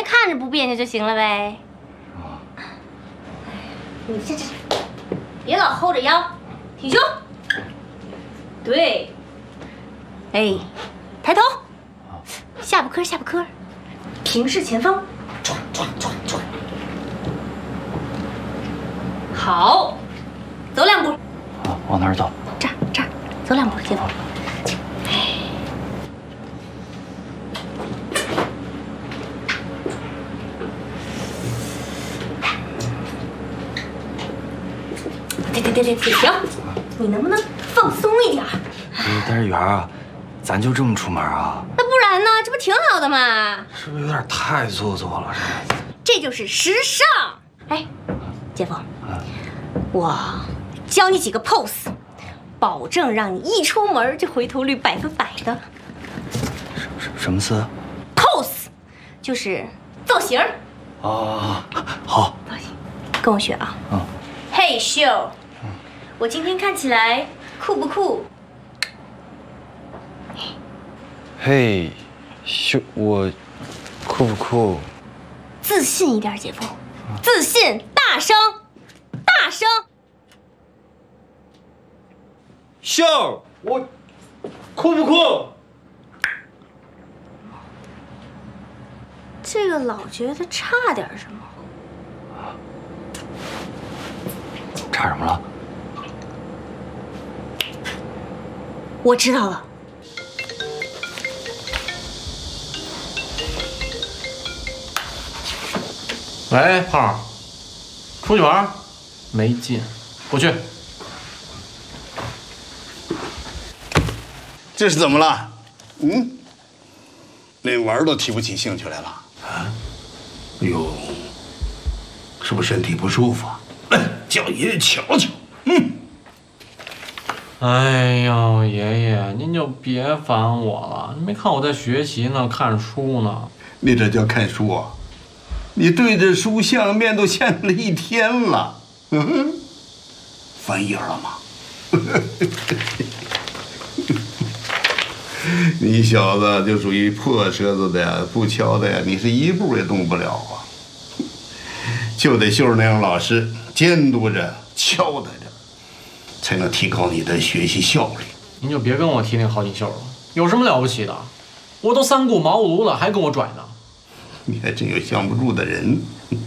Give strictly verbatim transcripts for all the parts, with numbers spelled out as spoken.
看着不别扭就行了呗。 啊。 你这这，别老齁着腰，挺胸。对。哎，抬头。下巴颏下巴颏，平视前方，转转转转。好，走两步。 啊，往哪儿走？ 这儿这儿，走两步，姐夫。对对对对对，行，你能不能放松一点？ 但是圆儿啊，咱就这么出门啊？ 那不然呢？这不挺好的吗？ 是不是有点太做作了？ 这就是时尚。哎，姐夫，我教你几个 pose， 保证让你一出门就回头率百分百的。 什什什么词 ？pose， 就是造型。 哦，好。 造型，跟我学啊。 嗯。 嘿秀，我今天看起来酷不酷？ 嘿，秀，我酷不酷？ 自信一点，姐夫，自信，大声，大声。 秀，我酷不酷？ 这个老觉得差点什么。 差什么了？ 我知道了。 喂，胖儿，出去玩？没劲，不去。 这是怎么了？嗯，连玩都提不起兴趣来了。 啊？哎呦，是不是身体不舒服啊？来，叫爷爷瞧瞧。嗯。 哎呦，爷爷，您就别烦我了。你没看我在学习呢，看书呢。 你这叫看书啊？你对着书相面都相了一天了。嗯，翻页了吗？你小子就属于破车子的呀，不敲的呀，你是一步也动不了啊。就得秀儿那样老师监督着、敲打着，才能提高你的学习效率。 您就别跟我提那郝锦绣了，有什么了不起的？我都三顾茅庐了，还跟我拽呢。 你还真有降不住的人。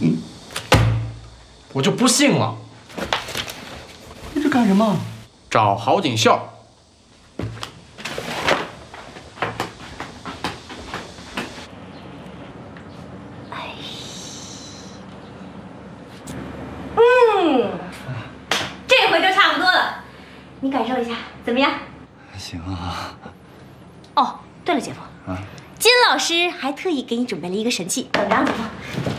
我就不信了。 你这干什么？ 找郝锦绣。 嗯，这回就差不多了，你感受一下，怎么样？ 行啊。 哦，对了，姐夫，啊，金老师还特意给你准备了一个神器，等着啊，姐夫。